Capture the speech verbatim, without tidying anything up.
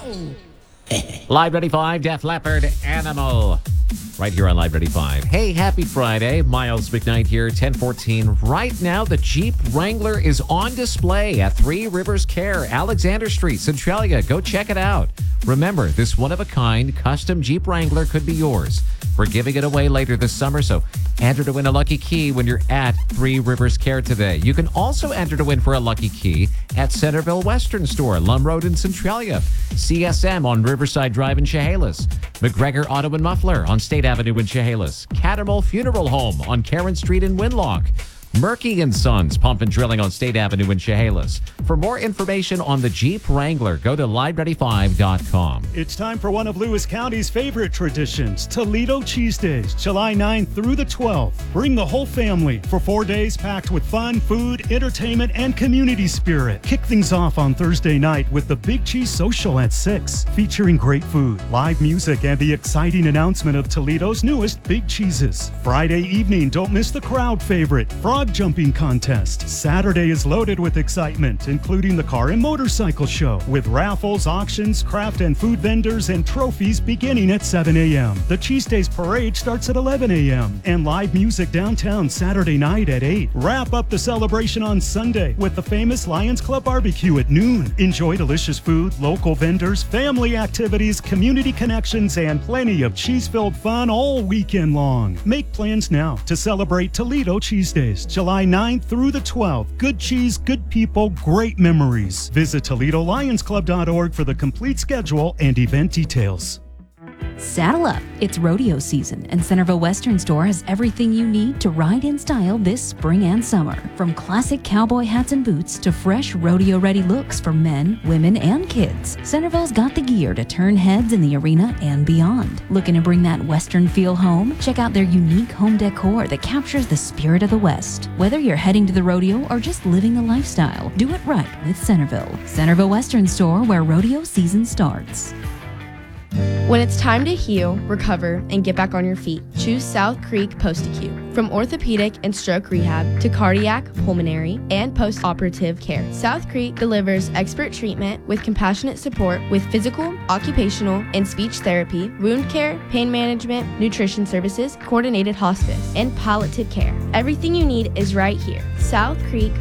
Live ninety-five, Def Leppard, Animal. Right here on Live ninety-five. Hey, happy Friday. Miles McKnight here, ten fourteen. Right now, the Jeep Wrangler is on display at Three Rivers Care, Alexander Street, Centralia. Go check it out. Remember, this one-of-a-kind custom Jeep Wrangler could be yours. We're giving it away later this summer, so enter to win a lucky key when you're at Three Rivers Care today. You can also enter to win for a lucky key at Centerville Western Store, Lum Road in Centralia, C S M on Riverside Drive in Chehalis, McGregor Auto and Muffler on State Avenue in Chehalis, Catamol Funeral Home on Karen Street in Winlock, Murky and Sons Pump and Drilling on State Avenue in Chehalis. For more information on the Jeep Wrangler, go to live ninety-five dot com. It's time for one of Lewis County's favorite traditions, Toledo Cheese Days, July ninth through the twelfth. Bring the whole family for four days packed with fun, food, entertainment, and community spirit. Kick things off on Thursday night with the Big Cheese Social at six, featuring great food, live music, and the exciting announcement of Toledo's newest Big Cheeses. Friday evening, don't miss the crowd favorite, Frog Jumping Contest. Saturday is loaded with excitement, including the Car and Motorcycle Show, with raffles, auctions, craft and food vendors, and trophies beginning at seven a.m. The Cheese Days Parade starts at eleven a.m. and live music downtown Saturday night at eight. Wrap up the celebration on Sunday with the famous Lions Club Barbecue at noon. Enjoy delicious food, local vendors, family activities, community connections, and plenty of cheese-filled fun all weekend long. Make plans now to celebrate Toledo Cheese Days, July ninth through the twelfth. Good cheese, good people, great memories. Visit Toledo Lions Club dot org for the complete schedule and event details. Saddle up. It's rodeo season, and Centerville Western Store has everything you need to ride in style this spring and summer. From classic cowboy hats and boots to fresh rodeo-ready looks for men, women, and kids, Centerville's got the gear to turn heads in the arena and beyond. Looking to bring that Western feel home? Check out their unique home decor that captures the spirit of the West. Whether you're heading to the rodeo or just living the lifestyle, do it right with Centerville. Centerville Western Store, where rodeo season starts. When it's time to heal, recover, and get back on your feet, choose South Creek Post-Acute. From orthopedic and stroke rehab to cardiac, pulmonary, and post-operative care, South Creek delivers expert treatment with compassionate support with physical, occupational, and speech therapy, wound care, pain management, nutrition services, coordinated hospice, and palliative care. Everything you need is right here. South Creek